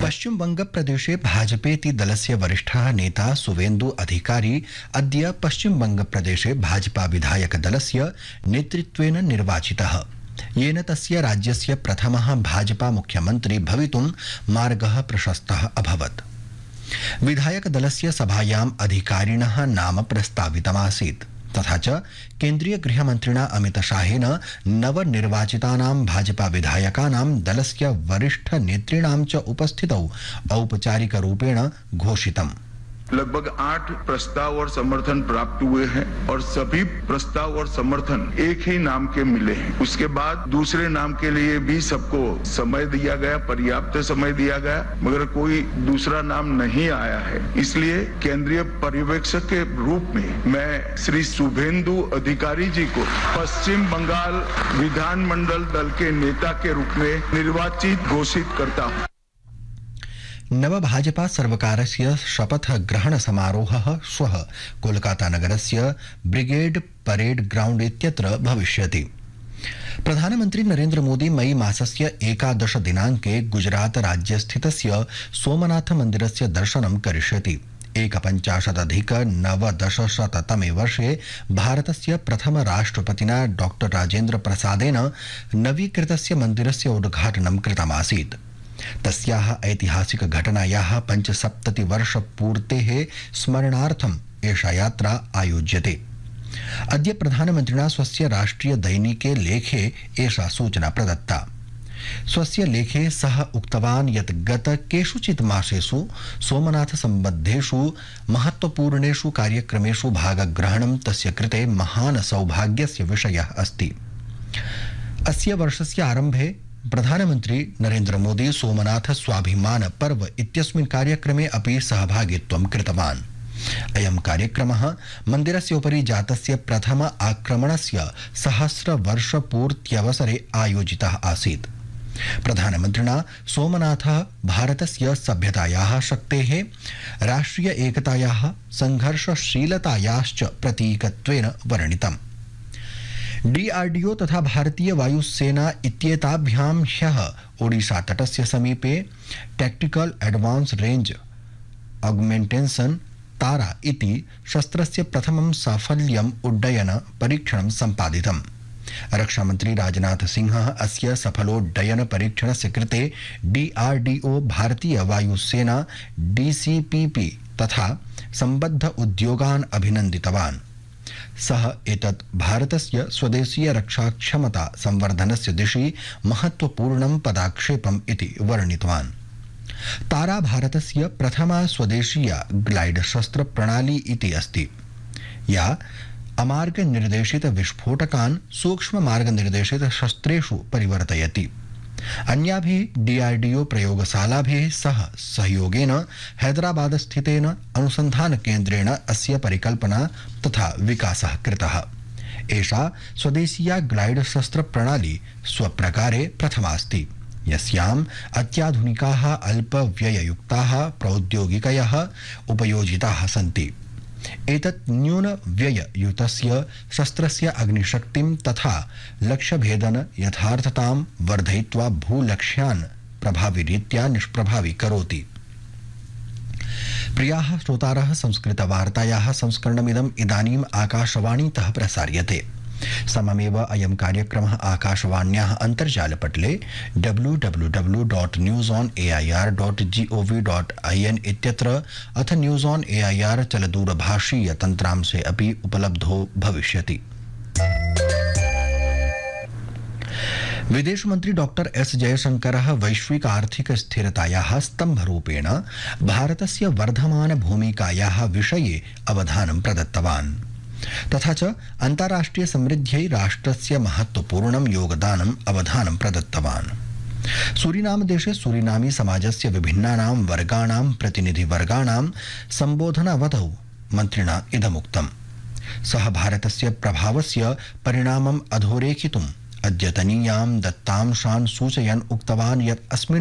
पश्चिम बंग प्रदेशे भाजपेति दलस्य वरिष्ठः नेता सुवेन्दु अधिकारी अद्य पश्चिम बंग प्रदेशे भाजपा विधायक दलस्य नेतृत्वेन निर्वाचितः, येन तस्य राज्यस्य प्रथमः भाजपा मुख्यमन्त्री भवितुं मार्गः प्रशस्तः अभवत्। विधायक दलस्य सभायाम् अधिकारिणः नाम प्रस्तावितमासीत्, तथा च केन्द्रीय गृहमन्त्रिणा अमित शाहेन नवनिर्वाचितानां भाजपा विधायकानां दलस्य वरिष्ठ नेतॄणां च उपस्थितौ औपचारिकरूपेण घोषितम्। लगभग 8 प्रस्ताव और समर्थन प्राप्त हुए हैं और सभी प्रस्ताव और समर्थन एक ही नाम के मिले हैं। उसके बाद दूसरे नाम के लिए भी सबको समय दिया गया, पर्याप्त समय दिया गया, मगर कोई दूसरा नाम नहीं आया है। इसलिए केंद्रीय पर्यवेक्षक के रूप में मैं श्री शुभेंदु अधिकारी जी को पश्चिम बंगाल विधानमंडल दल के नेता के रूप में निर्वाचित घोषित करता हूँ। नव भाजपा सर्वकारस्य शपथ ग्रहण समारोहः श्वः कोलकाता नगरस्य ब्रिगेड परेड ग्राउंड इत्यत्र भविष्यति। प्रधानमन्त्री नरेन्द्र मोदी मई मासस्य 11 दिनाङ्के गुजरात राज्यस्थितस्य सोमनाथ मन्दिरस्य दर्शनं करिष्यति। 51,990 वर्षे भारतस्य प्रथम राष्ट्रपतिना डॉक्टर राजेन्द्र प्रसादेन नवीकृतस्य मन्दिरस्य उद्घाटनं कृतमासीत्। तस्याः ऐतिहासिक घटनायाः 75 वर्षपूर्तेः स्मरणार्थम् एषा यात्रा आयोज्यते। अद्य प्रधानमन्त्रिणा स्वस्य राष्ट्रिय दैनिके लेखे एषा सूचना प्रदत्ता। स्वस्य लेखे सः उक्तवान् यत् गत केषुचित् मासेषु सोमनाथ सम्बद्धेषु महत्वपूर्णेषु कार्यक्रमेषु भागग्रहणं तस्य कृते महान् सौभाग्यस्य विषयः अस्ति। अस्य वर्षस्य आरम्भे प्रधानमन्त्री नरेन्द्र मोदी सोमनाथ स्वाभिमान पर्व इत्यस्मिन् कार्यक्रमे अपि सहभागित्वं कृतवान्। अयं कार्यक्रमः मन्दिरस्य उपरि जातस्य प्रथम आक्रमणस्य सहस्रवर्षपूर्त्यवसरे आयोजितः आसीत्। प्रधानमन्त्रिणा सोमनाथः भारतस्य सभ्यतायाः शक्तेः, राष्ट्रिय एकतायाः, संघर्षशीलतायाश्च प्रतीकत्वेन वर्णितम्। डीआरडीओ तथा भारतीय वायुसेना इत्येताभ्यां ह्यः ओडिशा तटस्य समीपे टैक्टिकल एडवांस रेंज ऑगमेंटेशन तारा इति शस्त्रस्य प्रथमं साफल्यम् उड्डयन परीक्षणं सम्पादितम्। रक्षामन्त्री राजनाथ सिंहः अस्य सफलोड्डयन परीक्षणस्य कृते डीआरडीओ, भारतीय वायुसेना, डीसीपीपी तथा सम्बद्ध उद्योगान् अभिनन्दितवान्। सः एतत् भारतस्य स्वदेशीय रक्षाक्षमता संवर्धनस्य दिशि महत्वपूर्णं पदक्षेपम् इति वर्णितवान्। तारा भारतस्य प्रथमा स्वदेशीया ग्लाइड शस्त्र प्रणाली इति अस्ति, या अमार्ग निर्देशित विस्फोटकान् सूक्ष्म मार्ग निर्देशित शस्त्रेषु परिवर्तयति। अन्याभिः डीआरडीओ प्रयोगशालाभिः सह सहयोगेन हैदराबाद स्थितेन अनुसंधान केन्द्रेण अस्य परिकल्पना तथा विकासः कृतः। एषा स्वदेशीया ग्लाइड शस्त्र प्रणाली स्वप्रकारे प्रथमास्ति, यस्याम् अत्याधुनिकाः अल्पव्यययुक्ताः प्रौद्योगिकयः उपयोजिताः सन्ति। एतत् न्यून व्यययुतस्य शस्त्रस्य अग्निशक्तिं तथा लक्ष्यभेदन यथार्थतां वर्धयित्वा भूलक्ष्यान् प्रभाविरीत्या निष्प्रभावी करोति। प्रियाः श्रोतारः, संस्कृतवार्तायाः संस्करणमिदम् इदानीम् आकाशवाणीतः प्रसार्यते। सममेव अयं कार्यक्रमः आकाशवाण्याः अन्तर्जालपटले www.newsonair.gov.in इत्यत्र अथ न्यूज़ ऑन एआईआर चलदूरभाषीय तन्त्रांशे अपि उपलब्धो भविष्यति। विदेश मंत्री डॉक्टर एस जयशंकरः वैश्विक आर्थिक स्थिरतायाः स्तम्भरूपेण भारतस्य वर्धमान भूमिकायाः विषये अवधानं प्रदत्तवान्। तथा च अन्ताराष्ट्रिय समृद्ध्यै राष्ट्रस्य महत्वपूर्णं योगदानम् अवधानं प्रदत्तवान्। सूरीनाम देशे सूरीनामी समाजस्य विभिन्नानां वर्गाणां प्रतिनिधिवर्गाणां सम्बोधनावधौ मन्त्रिणा इदमुक्तम्। सः भारतस्य प्रभावस्य परिणामम् अधोरेखितुम् अद्यतनीयां दत्तांशान् सूचयन् उक्तवान् यत् अस्मिन्